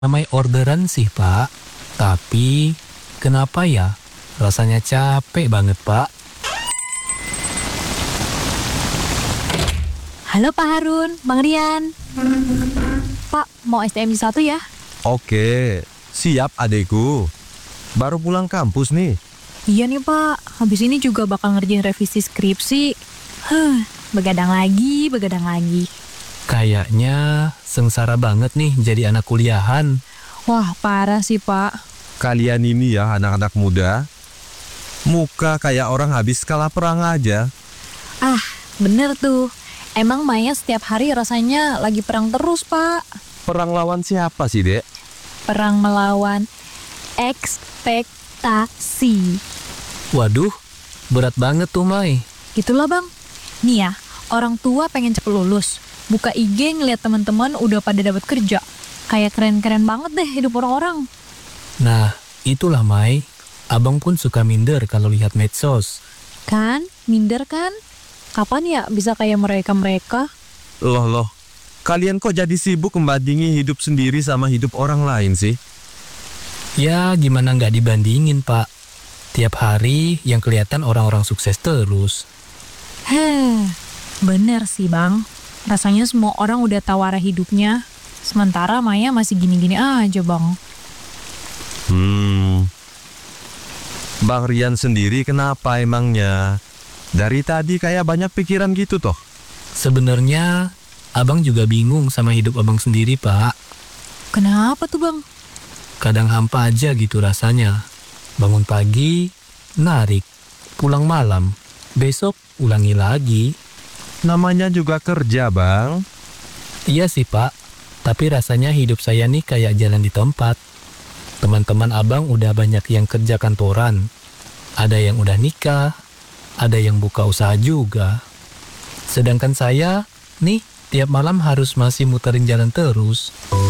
Ramai orderan sih, Pak. Tapi, kenapa ya? Rasanya capek banget, Pak. Halo Pak Harun, Bang Rian. Pak, mau STMJ 1 ya? Oke, siap adekku. Baru pulang kampus nih. Iya nih Pak, habis ini juga bakal ngerjain revisi skripsi. Begadang lagi. Kayaknya sengsara banget nih jadi anak kuliahan. Wah, parah sih Pak. Kalian ini ya anak-anak muda, muka kayak orang habis kalah perang aja. Ah, bener tuh. Emang Maya setiap hari rasanya lagi perang terus, Pak. Perang lawan siapa sih, Dek? Perang melawan ekspektasi. Waduh, berat banget tuh, Mai. Gitulah, Bang. Nih ya, orang tua pengen cepet lulus. Buka IG ngeliat teman-teman udah pada dapat kerja. Kayak keren-keren banget deh hidup orang-orang. Nah, itulah Mai. Abang pun suka minder kalau lihat medsos. Kan? Minder kan? Kapan ya bisa kayak mereka-mereka? Loh, kalian kok jadi sibuk membandingi hidup sendiri sama hidup orang lain sih? Ya, gimana nggak dibandingin, Pak? Tiap hari yang kelihatan orang-orang sukses terus. Bener sih Bang. Rasanya semua orang udah tahu arah hidupnya. Sementara Maya masih gini-gini aja Bang. Bang Rian sendiri kenapa emangnya? Dari tadi kayak banyak pikiran gitu toh. Sebenarnya, abang juga bingung sama hidup abang sendiri, Pak. Kenapa tuh Bang? Kadang hampa aja gitu rasanya. Bangun pagi, narik. Pulang malam, besok ulangi lagi. Namanya juga kerja, Bang. Iya sih, Pak. Tapi rasanya hidup saya nih kayak jalan di tempat. Teman-teman abang udah banyak yang kerja kantoran. Ada yang udah nikah. Ada yang buka usaha juga. Sedangkan saya, nih, tiap malam harus masih muterin jalan terus.